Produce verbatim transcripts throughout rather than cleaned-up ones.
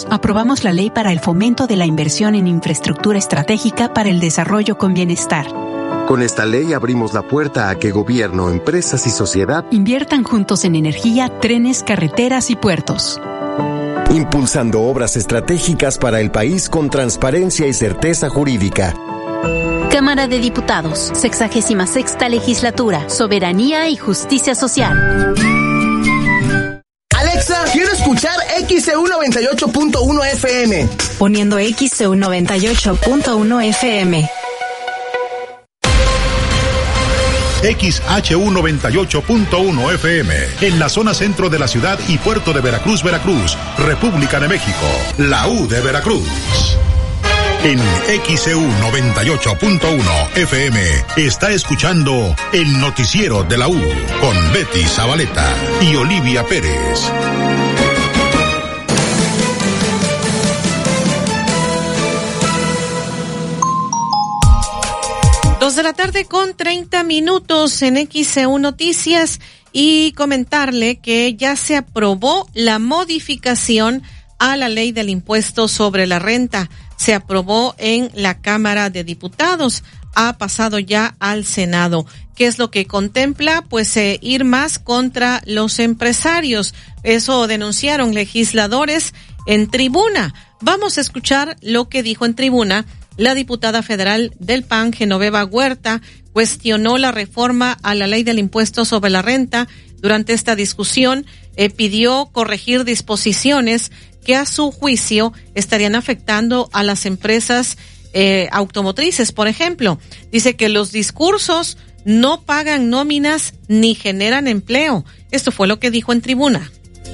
Diputados, aprobamos la Ley para el Fomento de la Inversión en Infraestructura Estratégica para el Desarrollo con Bienestar. Con esta ley abrimos la puerta a que gobierno, empresas y sociedad inviertan juntos en energía, trenes, carreteras y puertos. Impulsando obras estratégicas para el país con transparencia y certeza jurídica. Cámara de Diputados, sexagésima sexta legislatura, Soberanía y Justicia Social. Alexa, quiero escuchar X C U noventa y ocho punto uno F M. Poniendo X C U noventa y ocho punto uno F M. X H U noventa y ocho punto uno F M, en la zona centro de la ciudad y puerto de Veracruz, Veracruz, República de México, la U de Veracruz. En X C U noventa y ocho punto uno F M está escuchando el noticiero de la U con Betty Zabaleta y Olivia Pérez. Dos de la tarde con treinta minutos en X C U Noticias, y comentarle que ya se aprobó la modificación a la ley del impuesto sobre la renta. Se aprobó en la Cámara de Diputados, ha pasado ya al Senado. ¿Qué es lo que contempla? Pues eh, ir más contra los empresarios. Eso denunciaron legisladores en tribuna. Vamos a escuchar lo que dijo en tribuna la diputada federal del P A N, Genoveva Huerta. Cuestionó la reforma a la ley del impuesto sobre la renta. Durante esta discusión eh, pidió corregir disposiciones que a su juicio estarían afectando a las empresas eh, automotrices, por ejemplo. Dice que los discursos no pagan nóminas ni generan empleo. Esto fue lo que dijo en tribuna.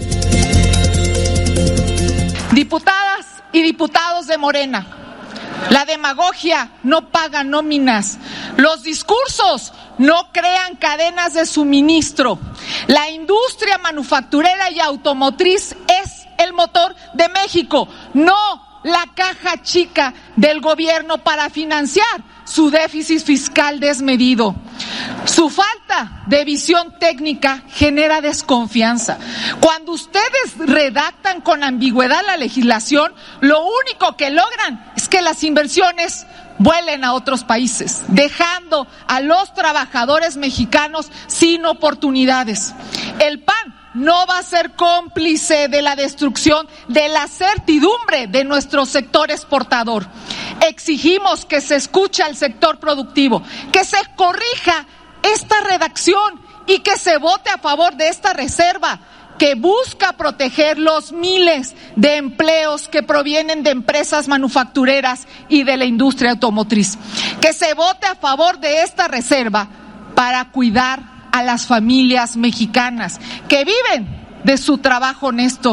Diputadas y diputados de Morena, la demagogia no paga nóminas, los discursos no crean cadenas de suministro. La industria manufacturera y automotriz es el motor de México, no la caja chica del gobierno para financiar su déficit fiscal desmedido. Su falta de visión técnica genera desconfianza. Cuando ustedes redactan con ambigüedad la legislación, lo único que logran es que las inversiones vuelen a otros países, dejando a los trabajadores mexicanos sin oportunidades. El P A N no va a ser cómplice de la destrucción de la certidumbre de nuestro sector exportador. Exigimos que se escuche al sector productivo, que se corrija esta redacción y que se vote a favor de esta reserva que busca proteger los miles de empleos que provienen de empresas manufactureras y de la industria automotriz. Que se vote a favor de esta reserva para cuidar a las familias mexicanas que viven de su trabajo honesto.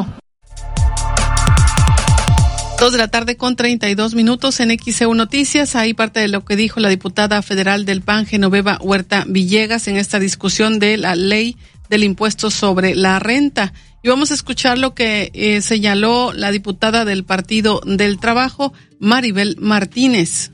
Dos de la tarde con treinta y dos minutos en X C U Noticias. Ahí parte de lo que dijo la diputada federal del P A N, Genoveva Huerta Villegas, en esta discusión de la ley del impuesto sobre la renta. Y vamos a escuchar lo que eh, señaló la diputada del Partido del Trabajo, Maribel Martínez.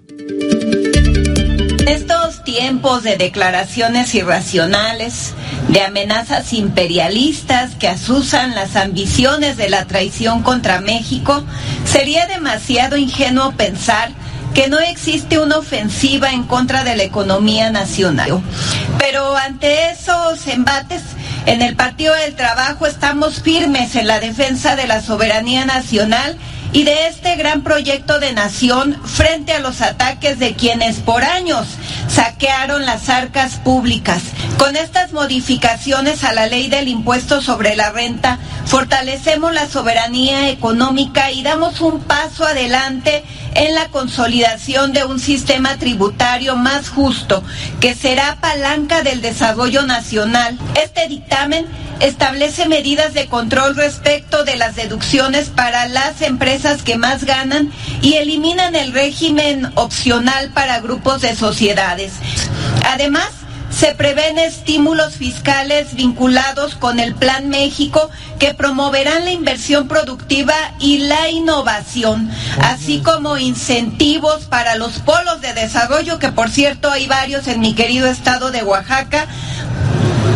Estos tiempos de declaraciones irracionales, de amenazas imperialistas que azusan las ambiciones de la traición contra México, sería demasiado ingenuo pensar que no existe una ofensiva en contra de la economía nacional. Pero ante esos embates, en el Partido del Trabajo estamos firmes en la defensa de la soberanía nacional y de este gran proyecto de nación frente a los ataques de quienes por años saquearon las arcas públicas. Con estas modificaciones a la ley del impuesto sobre la renta, fortalecemos la soberanía económica y damos un paso adelante en la consolidación de un sistema tributario más justo, que será palanca del desarrollo nacional. Este dictamen establece medidas de control respecto de las deducciones para las empresas que más ganan y eliminan el régimen opcional para grupos de sociedades. Además, se prevén estímulos fiscales vinculados con el Plan México que promoverán la inversión productiva y la innovación, así como incentivos para los polos de desarrollo, que por cierto hay varios en mi querido estado de Oaxaca,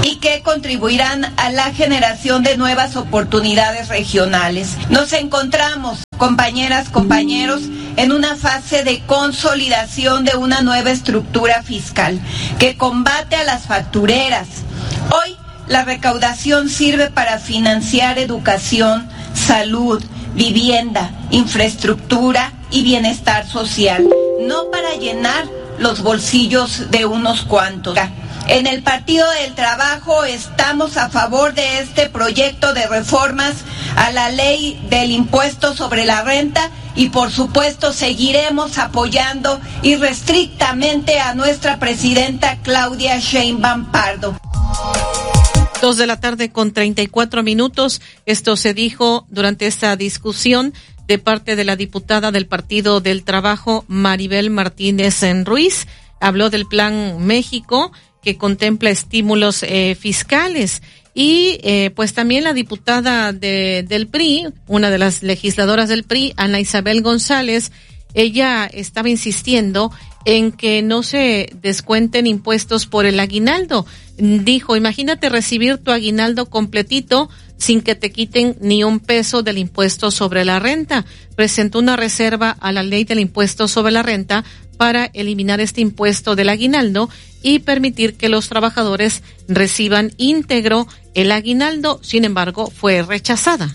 y que contribuirán a la generación de nuevas oportunidades regionales. Nos encontramos, compañeras, compañeros, en una fase de consolidación de una nueva estructura fiscal que combate a las factureras. Hoy, la recaudación sirve para financiar educación, salud, vivienda, infraestructura y bienestar social, no para llenar los bolsillos de unos cuantos. En el Partido del Trabajo estamos a favor de este proyecto de reformas a la ley del impuesto sobre la renta y por supuesto seguiremos apoyando irrestrictamente a nuestra presidenta Claudia Sheinbaum Pardo. Dos de la tarde con treinta y cuatro minutos. Esto se dijo durante esta discusión de parte de la diputada del Partido del Trabajo, Maribel Martínez Ruiz. Habló del Plan México, que contempla estímulos eh, fiscales. Y eh, pues también la diputada de, del P R I, una de las legisladoras del P R I, Ana Isabel González, ella estaba insistiendo en que no se descuenten impuestos por el aguinaldo. Dijo, imagínate recibir tu aguinaldo completito sin que te quiten ni un peso del impuesto sobre la renta. Presentó una reserva a la ley del impuesto sobre la renta para eliminar este impuesto del aguinaldo y permitir que los trabajadores reciban íntegro el aguinaldo. Sin embargo, fue rechazada.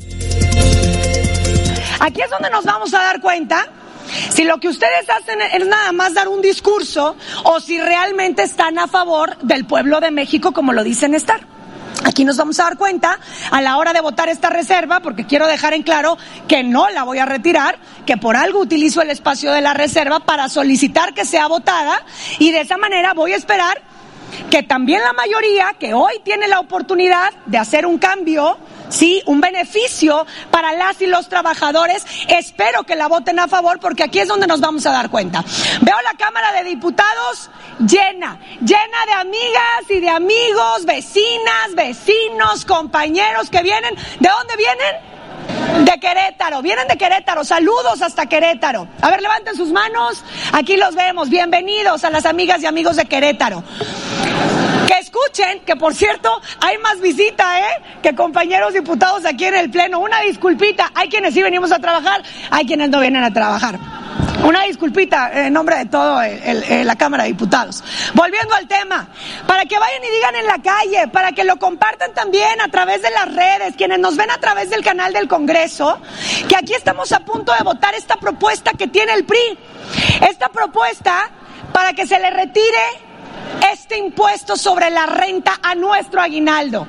Aquí es donde nos vamos a dar cuenta si lo que ustedes hacen es nada más dar un discurso o si realmente están a favor del pueblo de México como lo dicen estar. Aquí nos vamos a dar cuenta a la hora de votar esta reserva, porque quiero dejar en claro que no la voy a retirar, que por algo utilizo el espacio de la reserva para solicitar que sea votada y de esa manera voy a esperar que también la mayoría que hoy tiene la oportunidad de hacer un cambio, sí, un beneficio para las y los trabajadores, espero que la voten a favor porque aquí es donde nos vamos a dar cuenta. Veo la Cámara de Diputados llena, llena de amigas y de amigos, vecinas, vecinos, compañeros que vienen. ¿De dónde vienen? De Querétaro, vienen de Querétaro, saludos hasta Querétaro. A ver, levanten sus manos, aquí los vemos, bienvenidos a las amigas y amigos de Querétaro. Que escuchen, que por cierto, hay más visita, ¿eh? Que compañeros diputados aquí en el Pleno. Una disculpita, hay quienes sí venimos a trabajar, hay quienes no vienen a trabajar. Una disculpita en nombre de todo el, el, el, la Cámara de Diputados. Volviendo al tema, para que vayan y digan en la calle, para que lo compartan también a través de las redes, quienes nos ven a través del canal del Congreso, que aquí estamos a punto de votar esta propuesta que tiene el P R I. Esta propuesta para que se le retire este impuesto sobre la renta a nuestro aguinaldo.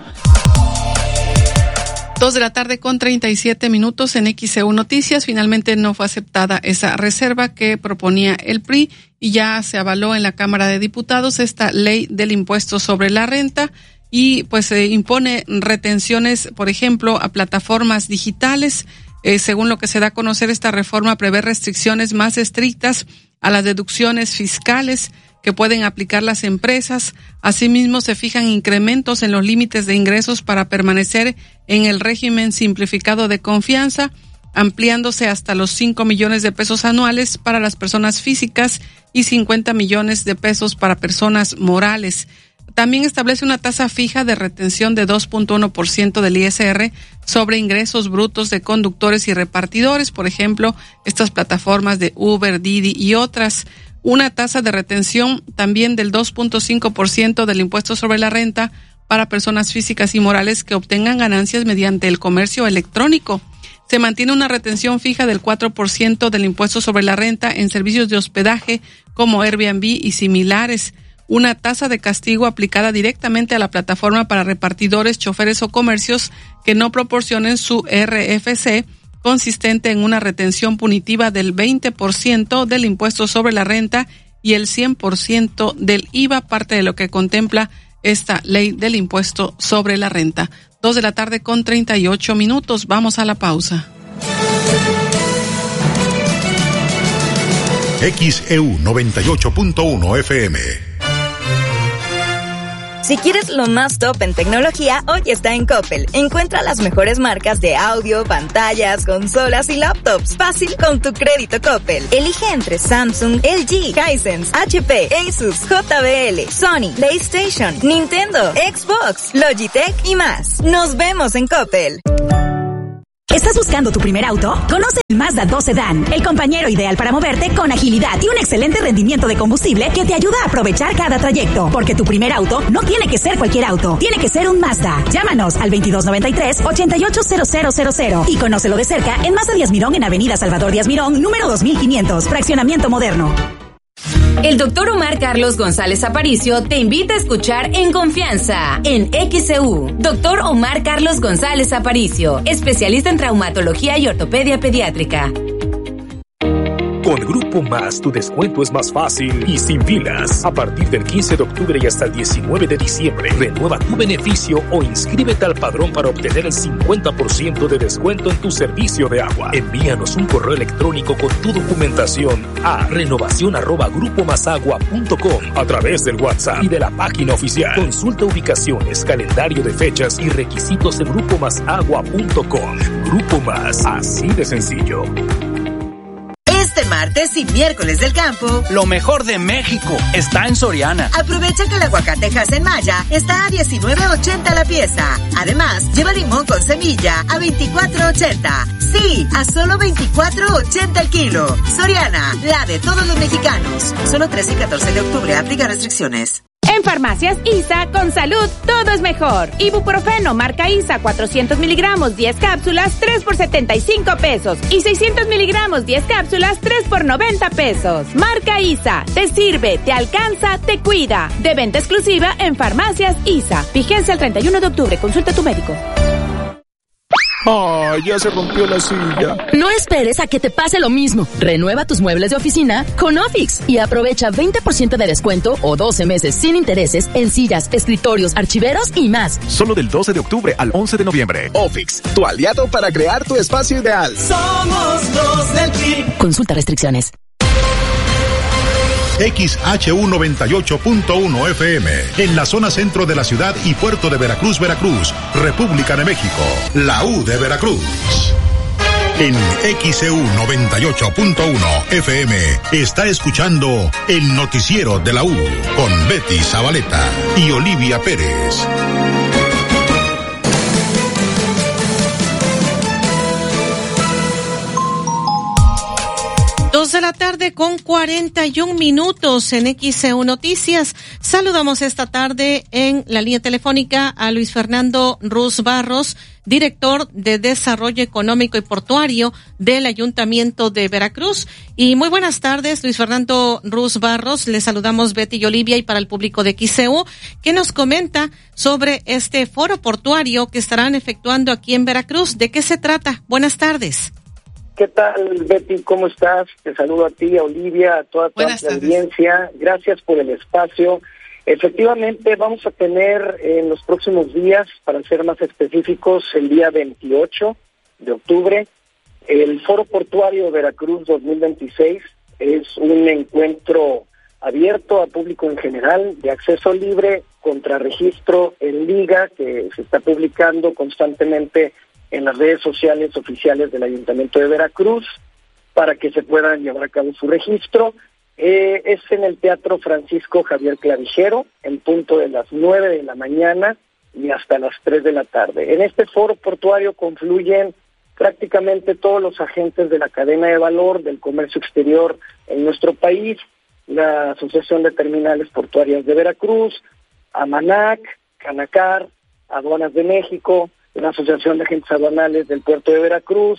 Dos de la tarde con treinta y siete minutos en X E U Noticias. Finalmente no fue aceptada esa reserva que proponía el P R I y ya se avaló en la Cámara de Diputados esta ley del impuesto sobre la renta y pues se impone retenciones, por ejemplo, a plataformas digitales. Eh, según lo que se da a conocer, esta reforma prevé restricciones más estrictas a las deducciones fiscales que pueden aplicar las empresas. Asimismo, se fijan incrementos en los límites de ingresos para permanecer en el régimen simplificado de confianza, ampliándose hasta los cinco millones de pesos anuales para las personas físicas y cincuenta millones de pesos para personas morales. También establece una tasa fija de retención de dos punto uno por ciento del I S R sobre ingresos brutos de conductores y repartidores, por ejemplo, estas plataformas de Uber, Didi y otras. Una tasa de retención también del dos punto cinco por ciento del impuesto sobre la renta para personas físicas y morales que obtengan ganancias mediante el comercio electrónico. Se mantiene una retención fija del cuatro por ciento del impuesto sobre la renta en servicios de hospedaje como Airbnb y similares. Una tasa de castigo aplicada directamente a la plataforma para repartidores, choferes o comercios que no proporcionen su R F C, consistente en una retención punitiva del veinte por ciento del impuesto sobre la renta y el cien por ciento del I V A, parte de lo que contempla esta ley del impuesto sobre la renta. Dos de la tarde con treinta y ocho minutos. Vamos a la pausa. X E U noventa y ocho punto uno F M. Si quieres lo más top en tecnología, hoy está en Coppel. Encuentra las mejores marcas de audio, pantallas, consolas y laptops. Fácil con tu crédito Coppel. Elige entre Samsung, L G, Hisense, H P, Asus, J B L, Sony, PlayStation, Nintendo, Xbox, Logitech y más. Nos vemos en Coppel. ¿Estás buscando tu primer auto? Conoce el Mazda dos Sedan, el compañero ideal para moverte con agilidad y un excelente rendimiento de combustible que te ayuda a aprovechar cada trayecto. Porque tu primer auto no tiene que ser cualquier auto, tiene que ser un Mazda. Llámanos al veintidós noventa y tres, ochenta y ocho cero cero cero cero y conócelo de cerca en Mazda Díaz Mirón en Avenida Salvador Díaz Mirón, número dos mil quinientos, fraccionamiento moderno. El doctor Omar Carlos González Aparicio te invita a escuchar En Confianza, en X C U. Doctor Omar Carlos González Aparicio, especialista en traumatología y ortopedia pediátrica. Con Grupo Más, tu descuento es más fácil y sin filas. A partir del quince de octubre y hasta el diecinueve de diciembre, renueva tu beneficio o inscríbete al padrón para obtener el cincuenta por ciento de descuento en tu servicio de agua. Envíanos un correo electrónico con tu documentación a renovación arroba grupo más agua punto com a través del WhatsApp y de la página oficial. Consulta ubicaciones, calendario de fechas y requisitos en grupo más agua punto com. Grupo Más, así de sencillo. Este martes y miércoles del campo, lo mejor de México está en Soriana. Aprovecha que el aguacate en Maya está a diecinueve ochenta la pieza. Además, lleva limón con semilla a veinticuatro ochenta. Sí, a solo veinticuatro ochenta el kilo. Soriana, la de todos los mexicanos. Solo trece y catorce de octubre, aplica restricciones. En Farmacias I S A, con salud, todo es mejor. Ibuprofeno, marca I S A, cuatrocientos miligramos, diez cápsulas, tres por setenta y cinco pesos. Y seiscientos miligramos, diez cápsulas, tres por noventa pesos. Marca I S A, te sirve, te alcanza, te cuida. De venta exclusiva en Farmacias I S A. Vigencia el treinta y uno de octubre, consulta a tu médico. ¡Ay, ya se rompió la silla! No esperes a que te pase lo mismo. Renueva tus muebles de oficina con Ofix y aprovecha veinte por ciento de descuento o doce meses sin intereses en sillas, escritorios, archiveros y más. Solo del doce de octubre al once de noviembre. Ofix, tu aliado para crear tu espacio ideal. Somos los del P. Consulta restricciones. X H U noventa y ocho punto uno F M, en la zona centro de la ciudad y puerto de Veracruz, Veracruz, República de México, la U de Veracruz. En X C U noventa y ocho punto uno F M está escuchando el noticiero de la U con Betty Zabaleta y Olivia Pérez. Dos de la tarde con cuarenta y un minutos en X C U Noticias. Saludamos esta tarde en la línea telefónica a Luis Fernando Ruz Barros, director de Desarrollo Económico y Portuario del Ayuntamiento de Veracruz. Y muy buenas tardes, Luis Fernando Ruz Barros. Le saludamos Betty y Olivia, y para el público de X C U, ¿qué nos comenta sobre este foro portuario que estarán efectuando aquí en Veracruz? ¿De qué se trata? Buenas tardes. ¿Qué tal, Betty? ¿Cómo estás? Te saludo a ti, a Olivia, a toda tu audiencia. Gracias por el espacio. Efectivamente, vamos a tener en los próximos días, para ser más específicos, el día veintiocho de octubre, el Foro Portuario Veracruz dos mil veintiséis. Es un encuentro abierto a público en general, de acceso libre, contra registro en liga, que se está publicando constantemente en las redes sociales oficiales del Ayuntamiento de Veracruz, para que se puedan llevar a cabo su registro. Eh, es en el Teatro Francisco Javier Clavijero, en punto de las nueve de la mañana y hasta las tres de la tarde. En este foro portuario confluyen prácticamente todos los agentes de la cadena de valor del comercio exterior en nuestro país, la Asociación de Terminales Portuarias de Veracruz, AMANAC, Canacar, Aduanas de México, la Asociación de Agentes Aduanales del Puerto de Veracruz,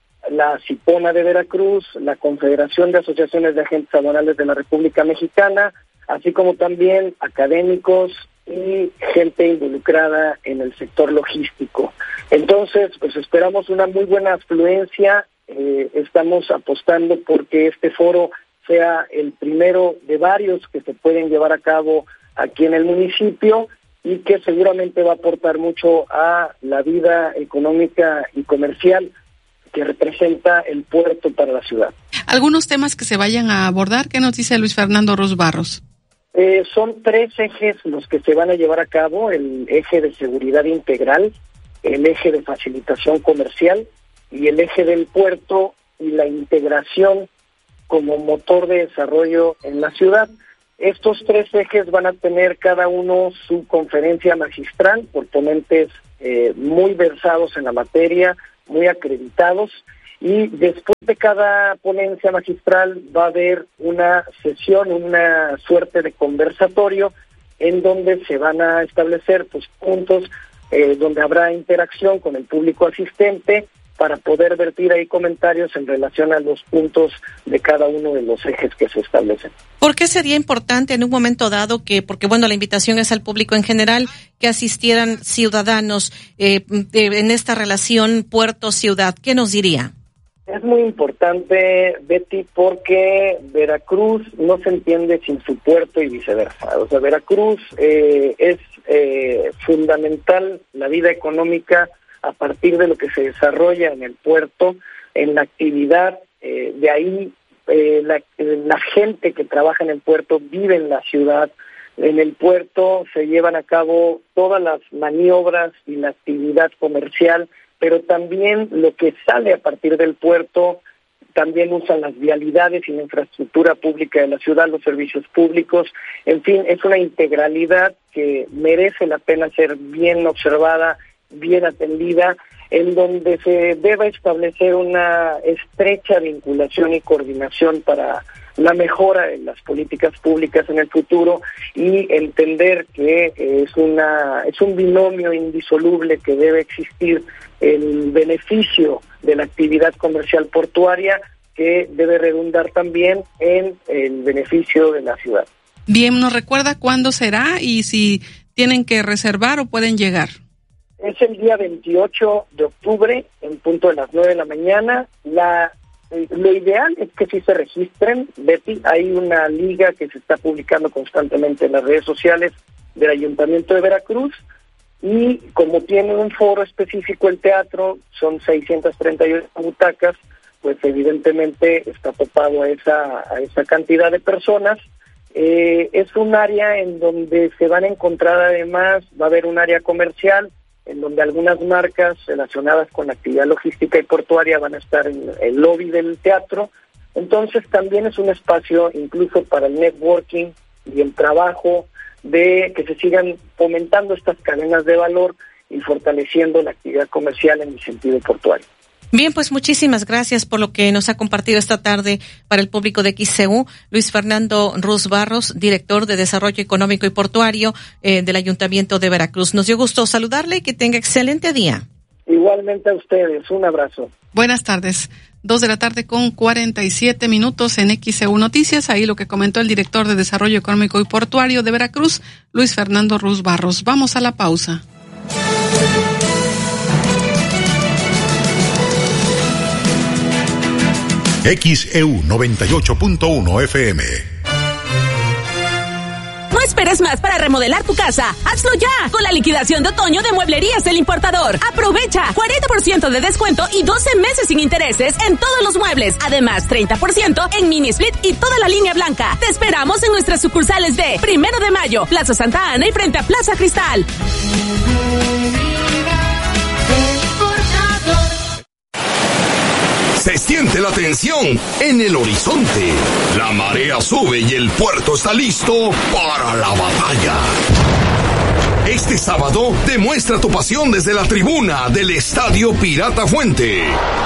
la CIPONA de Veracruz, la Confederación de Asociaciones de Agentes Aduanales de la República Mexicana, así como también académicos y gente involucrada en el sector logístico. Entonces, pues esperamos una muy buena afluencia. Eh, estamos apostando porque este foro sea el primero de varios que se pueden llevar a cabo aquí en el municipio, y que seguramente va a aportar mucho a la vida económica y comercial que representa el puerto para la ciudad. ¿Algunos temas que se vayan a abordar? ¿Qué nos dice Luis Fernando Ruz Barros? Eh, son tres ejes los que se van a llevar a cabo: el eje de seguridad integral, el eje de facilitación comercial y el eje del puerto y la integración como motor de desarrollo en la ciudad. Estos tres ejes van a tener cada uno su conferencia magistral por ponentes eh, muy versados en la materia, muy acreditados, y después de cada ponencia magistral va a haber una sesión, una suerte de conversatorio en donde se van a establecer pues puntos eh, donde habrá interacción con el público asistente para poder vertir ahí comentarios en relación a los puntos de cada uno de los ejes que se establecen. ¿Por qué sería importante en un momento dado que, porque bueno, la invitación es al público en general, que asistieran ciudadanos eh, de, en esta relación puerto-ciudad? ¿Qué nos diría? Es muy importante, Betty, porque Veracruz no se entiende sin su puerto y viceversa. O sea, Veracruz eh, es eh, fundamental la vida económica a partir de lo que se desarrolla en el puerto, en la actividad, eh, de ahí eh, la, la gente que trabaja en el puerto vive en la ciudad. En el puerto se llevan a cabo todas las maniobras y la actividad comercial, pero también lo que sale a partir del puerto, también usan las vialidades y la infraestructura pública de la ciudad, los servicios públicos. En fin, es una integralidad que merece la pena ser bien observada, bien atendida, en donde se deba establecer una estrecha vinculación y coordinación para la mejora de las políticas públicas en el futuro, y entender que es una es un binomio indisoluble que debe existir: el beneficio de la actividad comercial portuaria, que debe redundar también en el beneficio de la ciudad. Bien, ¿nos recuerda cuándo será y si tienen que reservar o pueden llegar? Es el día veintiocho de octubre, en punto de las nueve de la mañana. La, eh, lo ideal es que sí se registren, Betty. Hay una liga que se está publicando constantemente en las redes sociales del Ayuntamiento de Veracruz, y como tiene un foro específico el teatro, son seiscientas treinta y ocho butacas, pues evidentemente está topado a esa, a esa cantidad de personas. Eh, es un área en donde se van a encontrar, además, va a haber un área comercial, en donde algunas marcas relacionadas con la actividad logística y portuaria van a estar en el lobby del teatro. Entonces también es un espacio incluso para el networking y el trabajo de que se sigan fomentando estas cadenas de valor y fortaleciendo la actividad comercial en el sentido portuario. Bien, pues muchísimas gracias por lo que nos ha compartido esta tarde para el público de X C U, Luis Fernando Ruz Barros, director de Desarrollo Económico y Portuario eh, del Ayuntamiento de Veracruz. Nos dio gusto saludarle y que tenga excelente día. Igualmente a ustedes, un abrazo. Buenas tardes. Dos de la tarde con cuarenta y siete minutos en X C U Noticias. Ahí lo que comentó el director de Desarrollo Económico y Portuario de Veracruz, Luis Fernando Ruz Barros. Vamos a la pausa. X E U noventa y ocho punto uno F M. No esperes más para remodelar tu casa. ¡Hazlo ya! Con la liquidación de otoño de Mueblerías El Importador. Aprovecha cuarenta por ciento de descuento y doce meses sin intereses en todos los muebles. Además, treinta por ciento en mini split y toda la línea blanca. Te esperamos en nuestras sucursales de Primero de Mayo, Plaza Santa Ana y frente a Plaza Cristal. Se siente la tensión en el horizonte. La marea sube y el puerto está listo para la batalla. Este sábado demuestra tu pasión desde la tribuna del Estadio Pirata Fuente.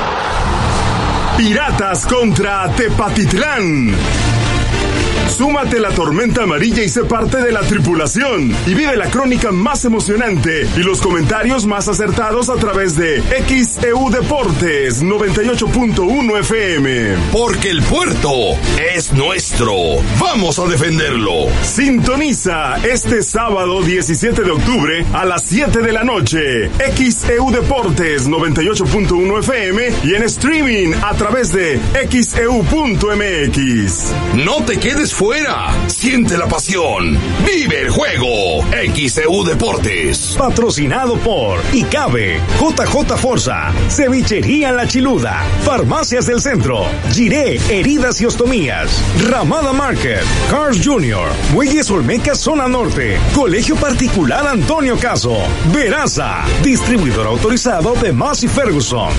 Piratas contra Tepatitlán. Súmate a la tormenta amarilla y sé parte de la tripulación y vive la crónica más emocionante y los comentarios más acertados a través de X E U Deportes noventa y ocho punto uno F M. Porque el puerto es nuestro. Vamos a defenderlo. Sintoniza este sábado diecisiete de octubre a las siete de la noche. X E U Deportes noventa y ocho punto uno F M y en streaming a través de X E U punto M X. No te quedes dejes fuera. Siente la pasión. Vive el juego. X E U Deportes. Patrocinado por Icabe, J J Forza, Cevichería La Chiluda, Farmacias del Centro, Giré, Heridas y Ostomías, Ramada Market, Cars Junior, Muelles Olmeca Zona Norte, Colegio Particular Antonio Caso, Veraza, distribuidor autorizado de Massey Ferguson.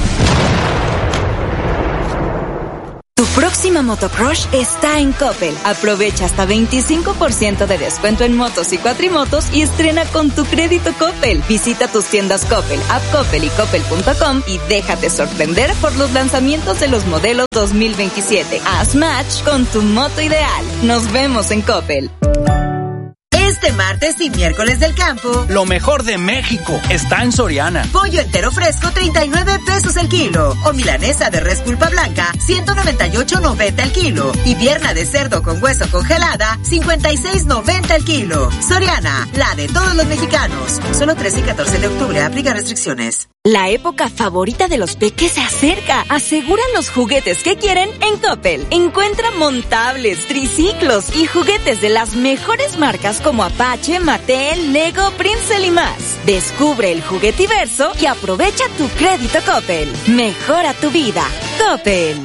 Tu próxima motocross está en Coppel. Aprovecha hasta veinticinco por ciento de descuento en motos y cuatrimotos y estrena con tu crédito Coppel. Visita tus tiendas Coppel, App Coppel y Coppel punto com y déjate sorprender por los lanzamientos de los modelos dos mil veintisiete. Haz match con tu moto ideal. Nos vemos en Coppel. Este martes y miércoles del campo, lo mejor de México está en Soriana. Pollo entero fresco, treinta y nueve pesos el kilo. O milanesa de res pulpa blanca, ciento noventa y ocho noventa el kilo. Y pierna de cerdo con hueso congelada, cincuenta y seis noventa el kilo. Soriana, la de todos los mexicanos. Solo trece y catorce de octubre, aplica restricciones. La época favorita de los peques se acerca. Aseguran los juguetes que quieren en Coppel. Encuentra montables, triciclos y juguetes de las mejores marcas como Apache, Mattel, Lego, Princeton y más. Descubre el juguetiverso y aprovecha tu crédito Coppel. Mejora tu vida. Coppel.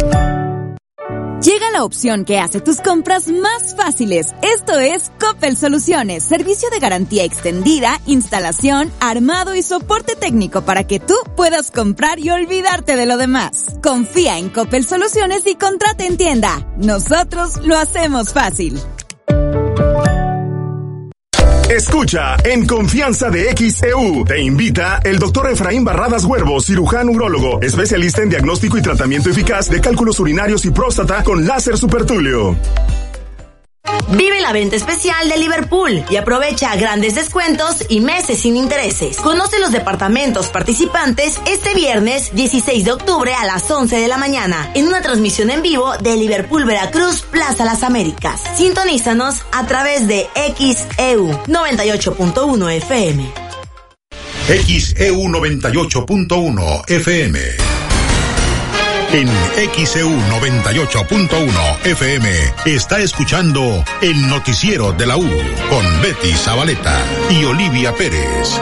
Llega la opción que hace tus compras más fáciles. Esto es Coppel Soluciones, servicio de garantía extendida, instalación, armado y soporte técnico para que tú puedas comprar y olvidarte de lo demás. Confía en Coppel Soluciones y contrata en tienda. Nosotros lo hacemos fácil. Escucha en Confianza de X E U. Te invita el doctor Efraín Barradas Huervo, cirujano urólogo, especialista en diagnóstico y tratamiento eficaz de cálculos urinarios y próstata con láser supertulio. Vive la venta especial de Liverpool y aprovecha grandes descuentos y meses sin intereses. Conoce los departamentos participantes este viernes dieciséis de octubre a las once de la mañana en una transmisión en vivo de Liverpool Veracruz Plaza Las Américas. Sintonízanos a través de X E U noventa y ocho punto uno F M. X E U noventa y ocho punto uno F M. En X E U noventa y ocho punto uno F M está escuchando el noticiero de la U con Betty Zabaleta y Olivia Pérez.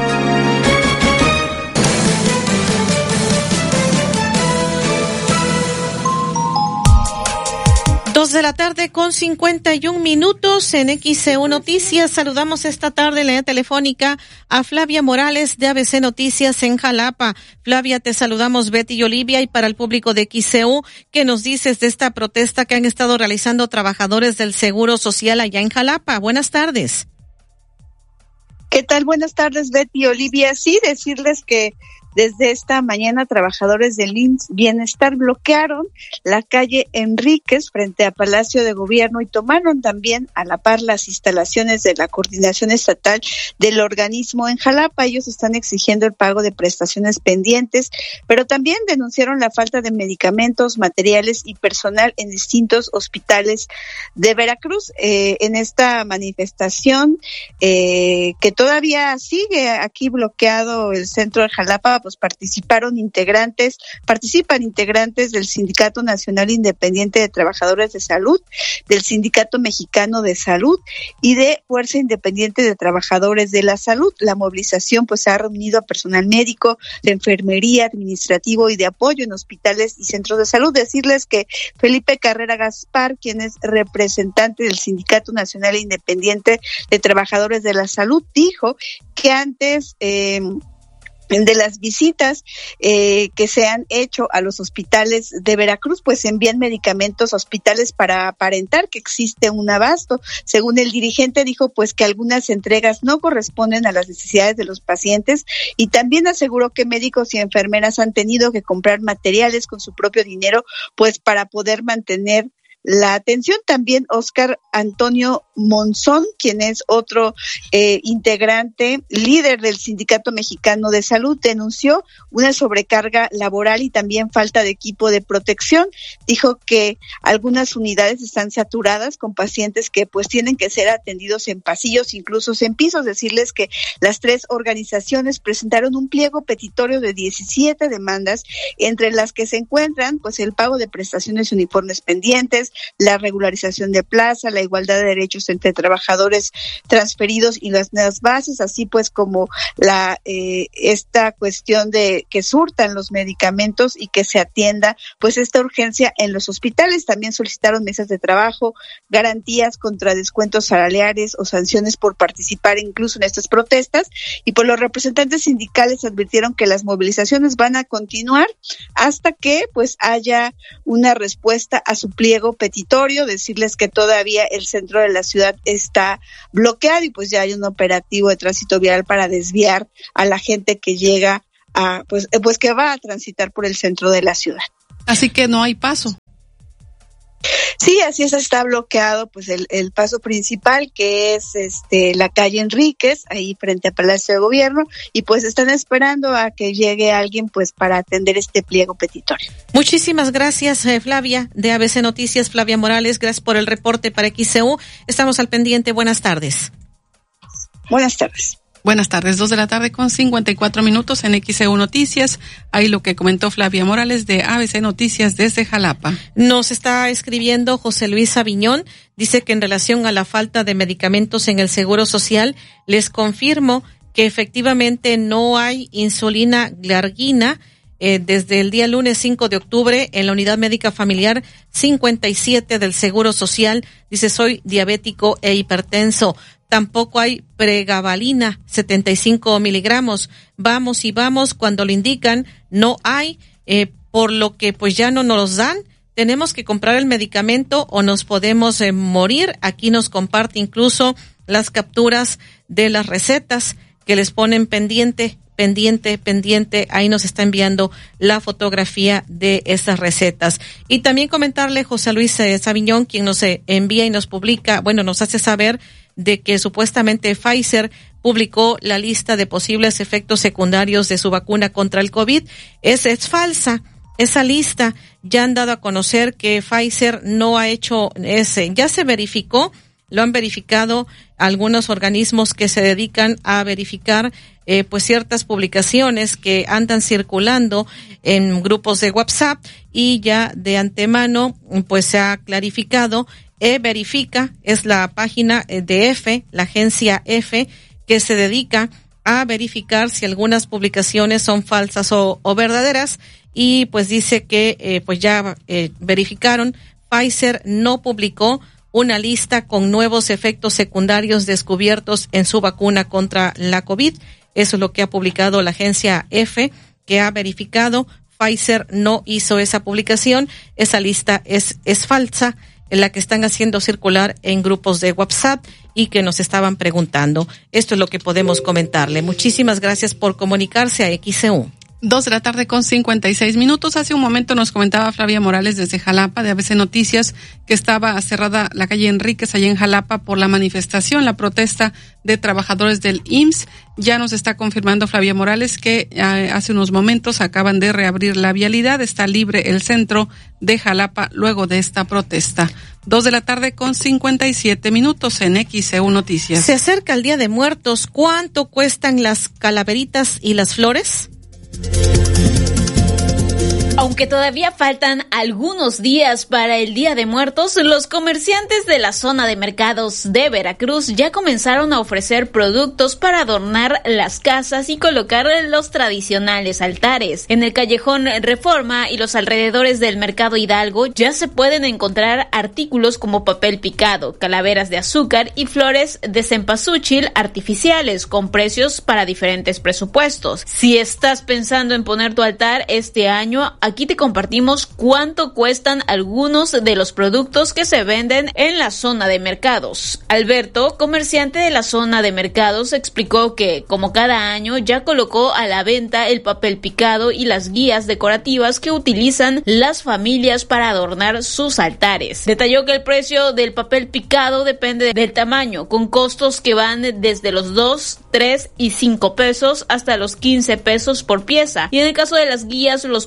Dos de la tarde con cincuenta y un minutos en X E U Noticias. Saludamos esta tarde en la telefónica a Flavia Morales de A B C Noticias en Jalapa. Flavia, te saludamos Betty y Olivia, y para el público de X E U, ¿qué nos dices de esta protesta que han estado realizando trabajadores del Seguro Social allá en Jalapa? Buenas tardes. ¿Qué tal? Buenas tardes, Betty y Olivia. Sí, decirles que desde esta mañana, trabajadores del I M S S Bienestar bloquearon la calle Enríquez frente a Palacio de Gobierno y tomaron también a la par las instalaciones de la Coordinación Estatal del organismo en Jalapa. Ellos están exigiendo el pago de prestaciones pendientes, pero también denunciaron la falta de medicamentos, materiales y personal en distintos hospitales de Veracruz. Eh, en esta manifestación eh, que todavía sigue aquí bloqueado el centro de Jalapa, pues participaron integrantes, participan integrantes del Sindicato Nacional Independiente de Trabajadores de Salud, del Sindicato Mexicano de Salud y de Fuerza Independiente de Trabajadores de la Salud. La movilización pues ha reunido a personal médico, de enfermería, administrativo y de apoyo en hospitales y centros de salud. Decirles que Felipe Carrera Gaspar, quien es representante del Sindicato Nacional Independiente de Trabajadores de la Salud, dijo que antes eh, de las visitas eh, que se han hecho a los hospitales de Veracruz, pues envían medicamentos a hospitales para aparentar que existe un abasto. Según el dirigente, dijo pues que algunas entregas no corresponden a las necesidades de los pacientes, y también aseguró que médicos y enfermeras han tenido que comprar materiales con su propio dinero pues para poder mantener la atención. También Óscar Antonio Monzón, quien es otro eh, integrante, líder del Sindicato Mexicano de Salud, denunció una sobrecarga laboral y también falta de equipo de protección. Dijo que algunas unidades están saturadas con pacientes que pues tienen que ser atendidos en pasillos, incluso en pisos. Decirles que las tres organizaciones presentaron un pliego petitorio de diecisiete demandas, entre las que se encuentran pues el pago de prestaciones y uniformes pendientes, la regularización de plaza, la igualdad de derechos entre trabajadores transferidos y las nuevas bases, así pues como la eh, esta cuestión de que surtan los medicamentos y que se atienda pues esta urgencia en los hospitales. También solicitaron mesas de trabajo, garantías contra descuentos salariales o sanciones por participar incluso en estas protestas, y pues los representantes sindicales advirtieron que las movilizaciones van a continuar hasta que pues haya una respuesta a su pliego petitorio. Decirles que todavía el centro de la ciudad está bloqueado y pues ya hay un operativo de tránsito vial para desviar a la gente que llega a pues pues que va a transitar por el centro de la ciudad. Así que no hay paso. Sí, así es, está bloqueado pues el, el paso principal, que es este la calle Enríquez, ahí frente a Palacio de Gobierno, y pues están esperando a que llegue alguien pues para atender este pliego petitorio. Muchísimas gracias, eh, Flavia, de A B C Noticias, Flavia Morales, gracias por el reporte para X C U. Estamos al pendiente, buenas tardes. Buenas tardes. Buenas tardes, dos de la tarde con cincuenta y cuatro minutos en X C U Noticias. Ahí lo que comentó Flavia Morales de A B C Noticias desde Jalapa. Nos está escribiendo José Luis Aviñón, dice que en relación a la falta de medicamentos en el Seguro Social, les confirmo que efectivamente no hay insulina glargina eh, desde el día lunes cinco de octubre en la Unidad Médica Familiar cincuenta y siete del Seguro Social. Dice, soy diabético e hipertenso. Tampoco hay pregabalina, setenta y cinco miligramos. Vamos y vamos, cuando lo indican, no hay, eh, por lo que pues ya no nos los dan. Tenemos que comprar el medicamento o nos podemos eh, morir. Aquí nos comparte incluso las capturas de las recetas que les ponen pendiente, pendiente, pendiente. Ahí nos está enviando la fotografía de esas recetas. Y también comentarle José Luis eh, Sabiñón, quien nos eh, envía y nos publica, bueno, nos hace saber de que supuestamente Pfizer publicó la lista de posibles efectos secundarios de su vacuna contra el COVID. Es, es falsa. Esa lista ya han dado a conocer que Pfizer no ha hecho ese. Ya se verificó, lo han verificado algunos organismos que se dedican a verificar eh, pues ciertas publicaciones que andan circulando en grupos de WhatsApp, y ya de antemano pues se ha clarificado. E-Verifica es la página de F, la agencia F, que se dedica a verificar si algunas publicaciones son falsas o, o verdaderas, y pues dice que eh, pues ya eh, verificaron. Pfizer no publicó una lista con nuevos efectos secundarios descubiertos en su vacuna contra la COVID. Eso es lo que ha publicado la agencia F, que ha verificado. Pfizer no hizo esa publicación. Esa lista es, es falsa, en la que están haciendo circular en grupos de WhatsApp y que nos estaban preguntando. Esto es lo que podemos comentarle. Muchísimas gracias por comunicarse a X C U. Dos de la tarde con cincuenta y seis minutos. Hace un momento nos comentaba Flavia Morales desde Jalapa de A B C Noticias que estaba cerrada la calle Enríquez allá en Jalapa por la manifestación, la protesta de trabajadores del I M S S. Ya nos está confirmando Flavia Morales que eh, hace unos momentos acaban de reabrir la vialidad. Está libre el centro de Jalapa luego de esta protesta. Dos de la tarde con cincuenta y siete minutos en X C U Noticias. Se acerca el Día de Muertos. ¿Cuánto cuestan las calaveritas y las flores? Aunque todavía faltan algunos días para el Día de Muertos, los comerciantes de la zona de mercados de Veracruz ya comenzaron a ofrecer productos para adornar las casas y colocar los tradicionales altares. En el callejón Reforma y los alrededores del mercado Hidalgo ya se pueden encontrar artículos como papel picado, calaveras de azúcar y flores de cempasúchil artificiales con precios para diferentes presupuestos. Si estás pensando en poner tu altar este año, aquí te compartimos cuánto cuestan algunos de los productos que se venden en la zona de mercados. Alberto, comerciante de la zona de mercados, explicó que, como cada año, ya colocó a la venta el papel picado y las guías decorativas que utilizan las familias para adornar sus altares. Detalló que el precio del papel picado depende del tamaño, con costos que van desde los dos, tres y cinco pesos hasta los quince pesos por pieza. Y en el caso de las guías, los precios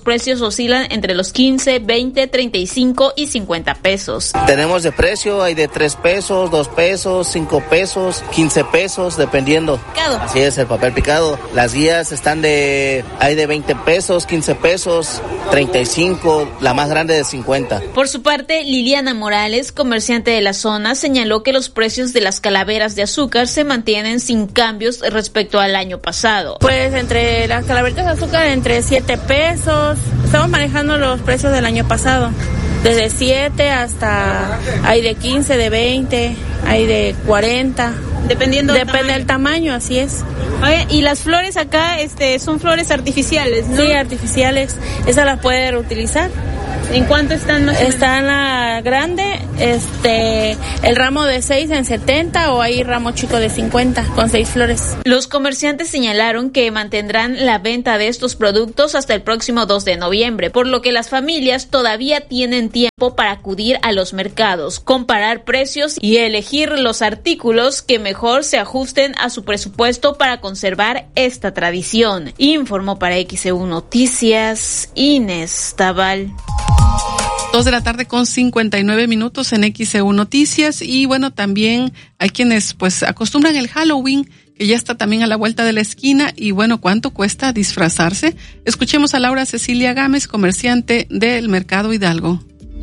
oscilan entre los quince, veinte, treinta y cinco y cincuenta pesos. Tenemos de precio, hay de tres pesos, dos pesos, cinco pesos, quince pesos, dependiendo. Picado. Así es, el papel picado. Las guías están de, hay de veinte pesos, quince pesos, treinta y cinco, la más grande de cincuenta. Por su parte, Liliana Morales, comerciante de la zona, señaló que los precios de las calaveras de azúcar se mantienen sin cambios respecto al año pasado. Pues entre las calaveritas de azúcar entre siete pesos, estamos manejando los precios del año pasado, desde siete hasta, hay de quince, de veinte, hay de cuarenta. Dependiendo del Depende tamaño. del tamaño, así es. Oye, y las flores acá este, son flores artificiales, ¿no? Sí, artificiales. Esas las puede reutilizar. ¿En cuánto están más o menos? Está en la grande, este, el ramo de seis en setenta o hay ramo chico de cincuenta con seis flores. Los comerciantes señalaron que mantendrán la venta de estos productos hasta el próximo dos de noviembre, por lo que las familias todavía tienen tiempo para acudir a los mercados, comparar precios y elegir los artículos que mejor se ajusten a su presupuesto para conservar esta tradición. Informó para X E U Noticias, Inés Tabal. Dos de la tarde con cincuenta y nueve minutos en X E U Noticias. Y bueno, también hay quienes pues acostumbran el Halloween, que ya está también a la vuelta de la esquina. Y bueno, ¿cuánto cuesta disfrazarse? Escuchemos a Laura Cecilia Gámez, comerciante del Mercado Hidalgo.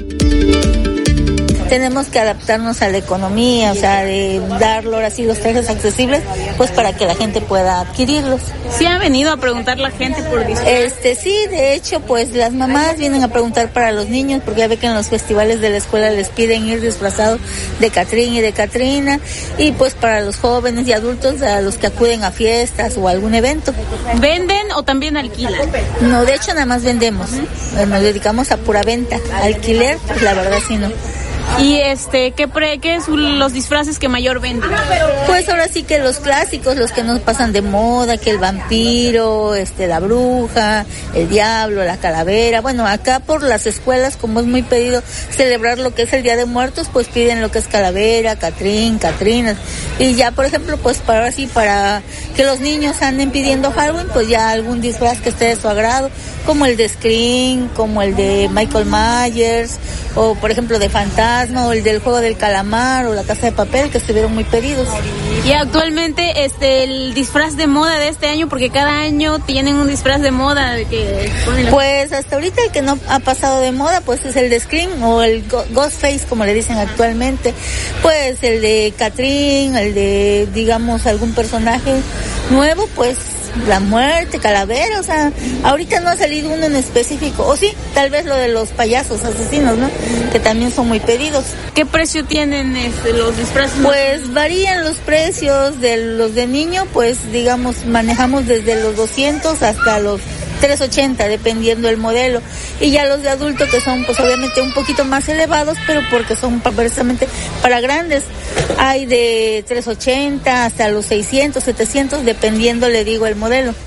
Tenemos que adaptarnos a la economía, o sea, de darlo ahora sí los trajes accesibles, pues para que la gente pueda adquirirlos. ¿Sí ha venido a preguntar la gente por disfraz? Este, sí, de hecho, pues las mamás vienen a preguntar para los niños, porque ya ve que en los festivales de la escuela les piden ir disfrazados de Catrín y de Catrina, y pues para los jóvenes y adultos, a los que acuden a fiestas o algún evento. ¿Venden o también alquilan? No, de hecho nada más vendemos, nos dedicamos a pura venta. Alquiler, pues la verdad sí no. ¿Y este qué pre, qué son los disfraces que mayor venden? Pues ahora sí que los clásicos, los que nos pasan de moda, que el vampiro, este la bruja, el diablo, la calavera. Bueno, acá por las escuelas, como es muy pedido celebrar lo que es el Día de Muertos, pues piden lo que es calavera, Catrín, Catrinas. Y ya, por ejemplo, pues para ahora sí, para que los niños anden pidiendo Halloween, pues ya algún disfraz que esté de su agrado, como el de Scream, como el de Michael Myers, o por ejemplo de Fantasma, o el del Juego del Calamar, o la Casa de Papel, que estuvieron muy pedidos. Y actualmente este el disfraz de moda de este año, porque cada año tienen un disfraz de moda de que ponen... Pues hasta ahorita el que no ha pasado de moda pues es el de Scream, o el Ghostface, como le dicen actualmente. Pues el de Catrín, el de, digamos, algún personaje nuevo, pues la muerte, calavera, o sea, ahorita no ha salido uno en específico, o sí, tal vez lo de los payasos asesinos, ¿no? Que también son muy pedidos. ¿Qué precio tienen este, los disfraces? Pues varían los precios de los de niño, pues digamos, manejamos desde los doscientos hasta los trescientos ochenta, dependiendo del modelo, y ya los de adulto, que son pues obviamente un poquito más elevados, pero porque son precisamente para grandes, hay de trescientos ochenta hasta los seiscientos, setecientos, dependiendo, le digo, el modelo.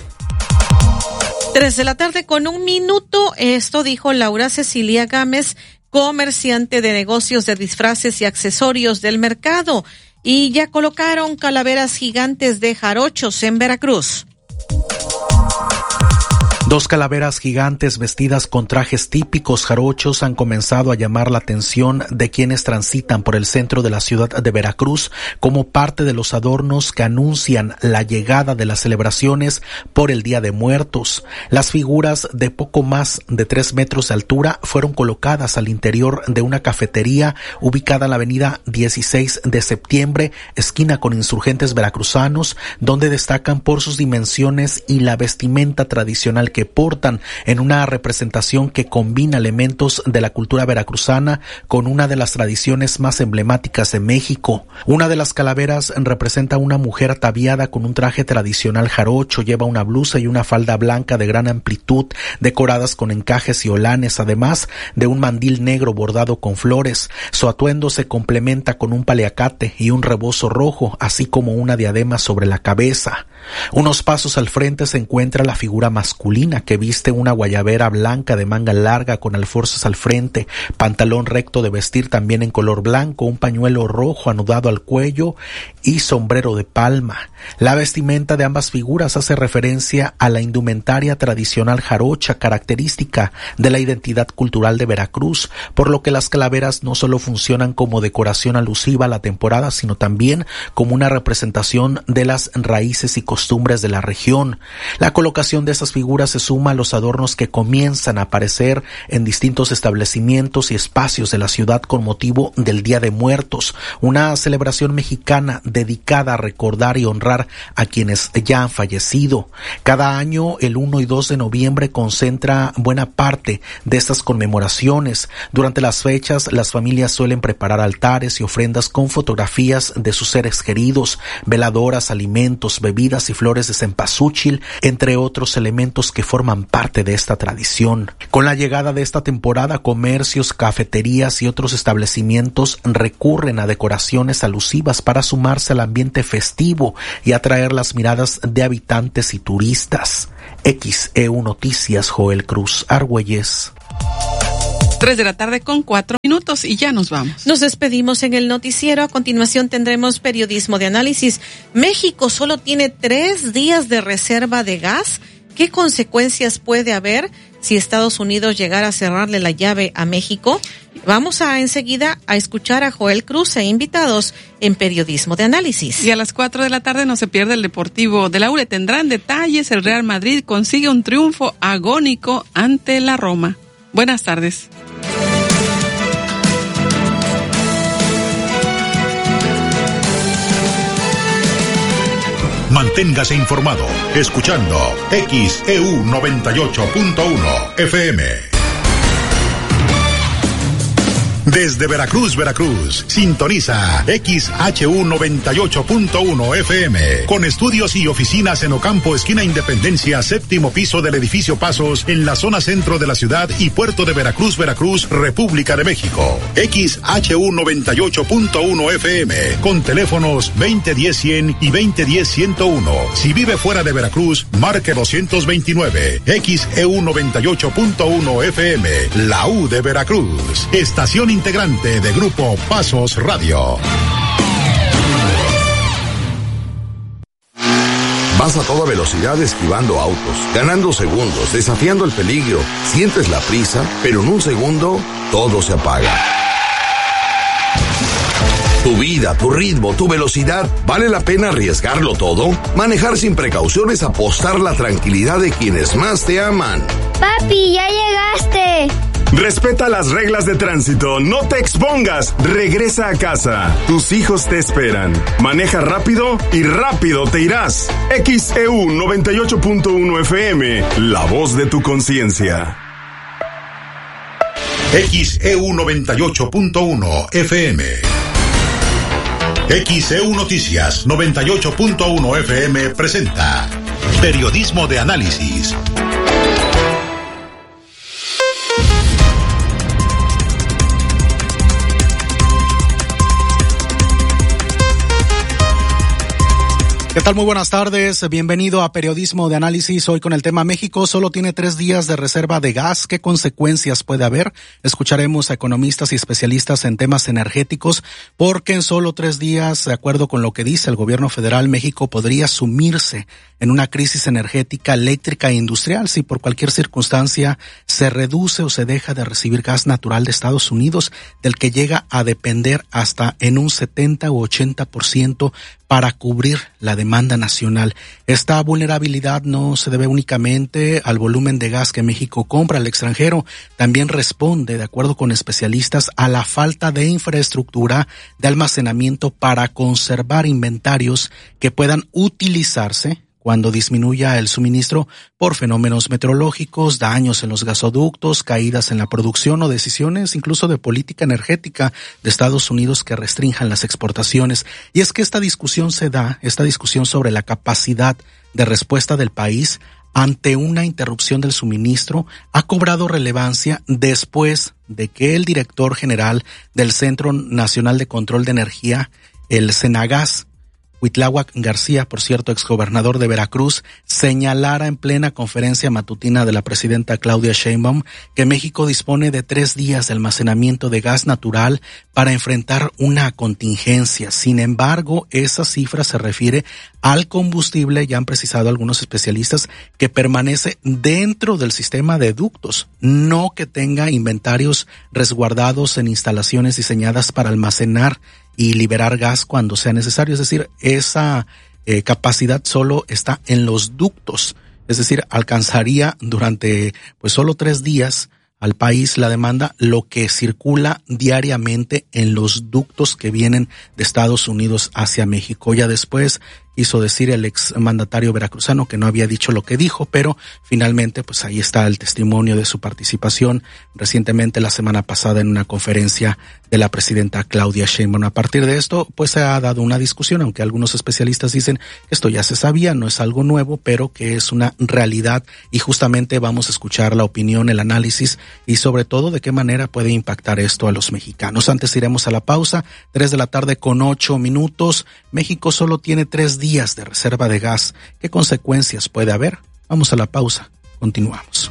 Tres de la tarde con un minuto, esto dijo Laura Cecilia Gámez, comerciante de negocios de disfraces y accesorios del mercado, y ya colocaron calaveras gigantes de jarochos en Veracruz. Dos calaveras gigantes vestidas con trajes típicos jarochos han comenzado a llamar la atención de quienes transitan por el centro de la ciudad de Veracruz como parte de los adornos que anuncian la llegada de las celebraciones por el Día de Muertos. Las figuras de poco más de tres metros de altura fueron colocadas al interior de una cafetería ubicada en la avenida dieciséis de septiembre, esquina con Insurgentes Veracruzanos, donde destacan por sus dimensiones y la vestimenta tradicional que que portan, en una representación que combina elementos de la cultura veracruzana con una de las tradiciones más emblemáticas de México. Una de las calaveras representa a una mujer ataviada con un traje tradicional jarocho, lleva una blusa y una falda blanca de gran amplitud, decoradas con encajes y olanes, además de un mandil negro bordado con flores. Su atuendo se complementa con un paliacate y un rebozo rojo, así como una diadema sobre la cabeza. Unos pasos al frente se encuentra la figura masculina que viste una guayabera blanca de manga larga con alforzas al frente, pantalón recto de vestir también en color blanco, un pañuelo rojo anudado al cuello y sombrero de palma. La vestimenta de ambas figuras hace referencia a la indumentaria tradicional jarocha, característica de la identidad cultural de Veracruz, por lo que las calaveras no solo funcionan como decoración alusiva a la temporada, sino también como una representación de las raíces y costumbres de la región. La colocación de estas figuras se suma a los adornos que comienzan a aparecer en distintos establecimientos y espacios de la ciudad con motivo del Día de Muertos, una celebración mexicana dedicada a recordar y honrar a quienes ya han fallecido. Cada año, el uno y dos de noviembre concentra buena parte de estas conmemoraciones. Durante las fechas, las familias suelen preparar altares y ofrendas con fotografías de sus seres queridos, veladoras, alimentos, bebidas y flores de cempasúchil, entre otros elementos que forman parte de esta tradición. Con la llegada de esta temporada, comercios, cafeterías y otros establecimientos recurren a decoraciones alusivas para sumarse al ambiente festivo y atraer las miradas de habitantes y turistas. X E U Noticias, Joel Cruz Argüelles. Tres de la tarde con cuatro minutos y ya nos vamos. Nos despedimos en el noticiero. A continuación tendremos periodismo de análisis. México solo tiene tres días de reserva de gas. ¿Qué consecuencias puede haber si Estados Unidos llegara a cerrarle la llave a México? Vamos a enseguida a escuchar a Joel Cruz e invitados en periodismo de análisis. Y a las cuatro de la tarde no se pierde el Deportivo de la U R E. Tendrán detalles. El Real Madrid consigue un triunfo agónico ante la Roma. Buenas tardes. Manténgase informado escuchando X E U noventa y ocho punto uno F M. Desde Veracruz, Veracruz, sintoniza X H U noventa y ocho punto uno F M, con estudios y oficinas en Ocampo, esquina Independencia, séptimo piso del edificio Pasos, en la zona centro de la ciudad y puerto de Veracruz, Veracruz, República de México. X H U noventa y ocho punto uno F M, con teléfonos veinte diez cien y veinte diez ciento uno. Si vive fuera de Veracruz, marque doscientos veintinueve. X E U noventa y ocho punto uno F M, la U de Veracruz, estación integrante de Grupo Pasos Radio. Vas a toda velocidad esquivando autos, ganando segundos, desafiando el peligro. Sientes la prisa, pero en un segundo todo se apaga. Tu vida, tu ritmo, tu velocidad, ¿vale la pena arriesgarlo todo? Manejar sin precauciones, apostar la tranquilidad de quienes más te aman. Papi, ya llegaste. Respeta las reglas de tránsito, no te expongas, regresa a casa. Tus hijos te esperan. Maneja rápido y rápido te irás. X E U noventa y ocho punto uno F M, la voz de tu conciencia. X E U noventa y ocho punto uno F M. X E U Noticias noventa y ocho punto uno F M presenta Periodismo de Análisis. ¿Qué tal? Muy buenas tardes. Bienvenido a Periodismo de Análisis. Hoy con el tema México solo tiene tres días de reserva de gas. ¿Qué consecuencias puede haber? Escucharemos a economistas y especialistas en temas energéticos, porque en solo tres días, de acuerdo con lo que dice el gobierno federal, México podría sumirse en una crisis energética, eléctrica e industrial si por cualquier circunstancia se reduce o se deja de recibir gas natural de Estados Unidos, del que llega a depender hasta en un setenta u ochenta por ciento para cubrir la demanda nacional. Esta vulnerabilidad no se debe únicamente al volumen de gas que México compra al extranjero, también responde, de acuerdo con especialistas, a la falta de infraestructura de almacenamiento para conservar inventarios que puedan utilizarse cuando disminuya el suministro por fenómenos meteorológicos, daños en los gasoductos, caídas en la producción o decisiones incluso de política energética de Estados Unidos que restrinjan las exportaciones. Y es que esta discusión se da, esta discusión sobre la capacidad de respuesta del país ante una interrupción del suministro ha cobrado relevancia después de que el director general del Centro Nacional de Control de Energía, el CENAGAS, Cuitláhuac García, por cierto, exgobernador de Veracruz, señalara en plena conferencia matutina de la presidenta Claudia Sheinbaum que México dispone de tres días de almacenamiento de gas natural para enfrentar una contingencia. Sin embargo, esa cifra se refiere al combustible, ya han precisado algunos especialistas, que permanece dentro del sistema de ductos, no que tenga inventarios resguardados en instalaciones diseñadas para almacenar y liberar gas cuando sea necesario. Es decir, esa eh, capacidad solo está en los ductos. Es decir, alcanzaría durante pues solo tres días al país la demanda, lo que circula diariamente en los ductos que vienen de Estados Unidos hacia México. Ya después quiso decir el exmandatario veracruzano que no había dicho lo que dijo, pero finalmente pues ahí está el testimonio de su participación recientemente la semana pasada en una conferencia de la presidenta Claudia Sheinbaum. A partir de esto pues se ha dado una discusión, aunque algunos especialistas dicen que esto ya se sabía, no es algo nuevo, pero que es una realidad, y justamente vamos a escuchar la opinión, el análisis y sobre todo de qué manera puede impactar esto a los mexicanos. Antes iremos a la pausa, tres de la tarde con ocho minutos. México solo tiene tres días de reserva de gas. ¿Qué consecuencias puede haber? Vamos a la pausa. Continuamos.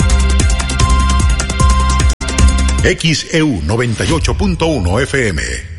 X E U noventa y ocho punto uno F M.